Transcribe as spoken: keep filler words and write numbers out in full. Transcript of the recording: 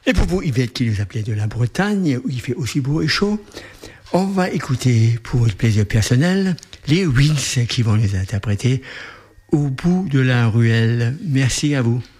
Et pour vous, Yvette, qui nous appelait de la Bretagne, où il fait aussi beau et chaud, on va écouter, pour votre plaisir personnel, les Wins qui vont nous interpréter Au bout de la ruelle. Merci à vous.